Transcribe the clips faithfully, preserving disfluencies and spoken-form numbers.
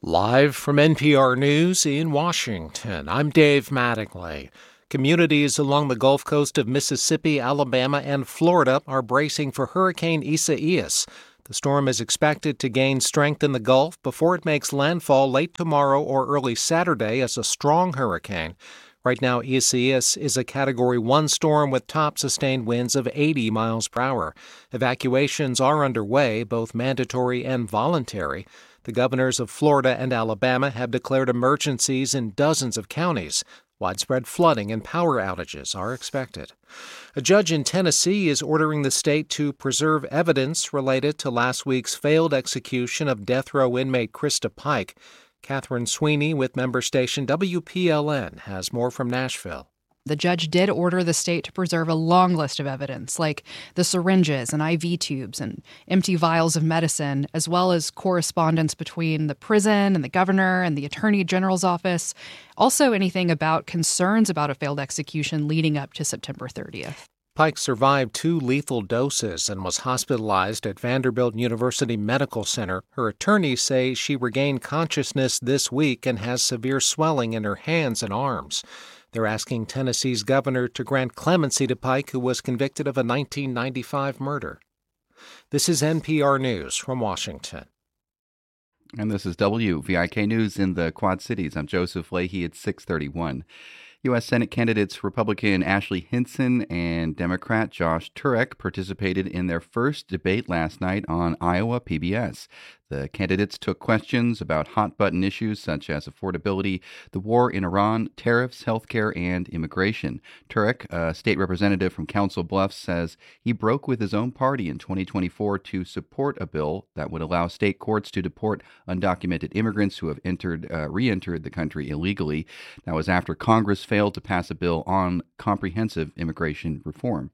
Live from N P R News in Washington, I'm Dave Mattingly. Communities along the Gulf Coast of Mississippi, Alabama, and Florida are bracing for Hurricane Isaias. The storm is expected to gain strength in the Gulf before it makes landfall late tomorrow or early Saturday as a strong hurricane. Right now, Isaias is a Category one storm with top sustained winds of eighty miles per hour. Evacuations are underway, both mandatory and voluntary. The governors of Florida and Alabama have declared emergencies in dozens of counties. Widespread flooding and power outages are expected. A judge in Tennessee is ordering the state to preserve evidence related to last week's failed execution of death row inmate Krista Pike. Catherine Sweeney with member station W P L N has more from Nashville. The judge did order the state to preserve a long list of evidence, like the syringes and I V tubes and empty vials of medicine, as well as correspondence between the prison and the governor and the attorney general's office. Also, anything about concerns about a failed execution leading up to September thirtieth. Pike survived two lethal doses and was hospitalized at Vanderbilt University Medical Center. Her attorneys say she regained consciousness this week and has severe swelling in her hands and arms. They're asking Tennessee's governor to grant clemency to Pike, who was convicted of a nineteen ninety-five murder. This is N P R News from Washington. And this is W V I K News in the Quad Cities. I'm Joseph Leahy at six thirty-one. U S. Senate candidates Republican Ashley Hinson and Democrat Josh Turek participated in their first debate last night on Iowa P B S. The candidates took questions about hot-button issues such as affordability, the war in Iran, tariffs, healthcare, and immigration. Turek, a state representative from Council Bluffs, says he broke with his own party in twenty twenty-four to support a bill that would allow state courts to deport undocumented immigrants who have entered, uh, re-entered the country illegally. That was after Congress failed to pass a bill on comprehensive immigration reform.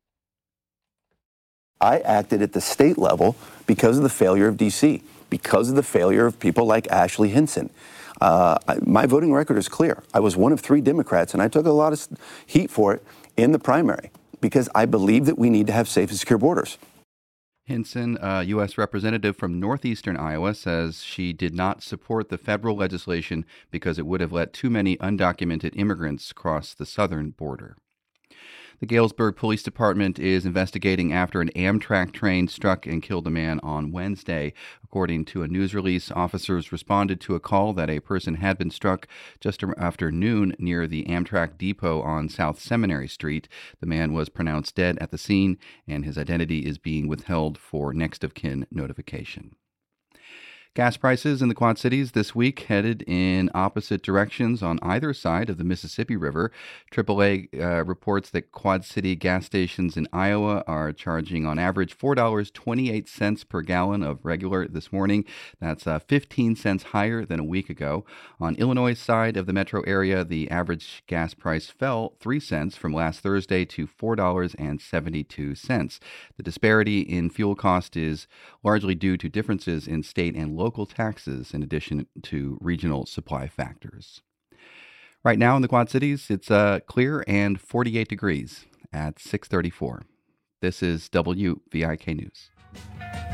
I acted at the state level because of the failure of D C, because of the failure of people like Ashley Hinson. Uh, I, my voting record is clear. I was one of three Democrats, and I took a lot of heat for it in the primary because I believe that we need to have safe and secure borders. Hinson, a U S representative from northeastern Iowa, says she did not support the federal legislation because it would have let too many undocumented immigrants cross the southern border. The Galesburg Police Department is investigating after an Amtrak train struck and killed a man on Wednesday. According to a news release, officers responded to a call that a person had been struck just after noon near the Amtrak depot on South Seminary Street. The man was pronounced dead at the scene, and his identity is being withheld for next of kin notification. Gas prices in the Quad Cities this week headed in opposite directions on either side of the Mississippi River. triple A uh, reports that Quad City gas stations in Iowa are charging on average four dollars and twenty-eight cents per gallon of regular this morning. That's uh, fifteen cents higher than a week ago. On Illinois' side of the metro area, the average gas price fell three cents from last Thursday to four dollars and seventy-two cents. The disparity in fuel cost is largely due to differences in state and local local taxes in addition to regional supply factors. Right now in the Quad Cities, it's uh, clear and forty-eight degrees at six thirty-four. This is W V I K News.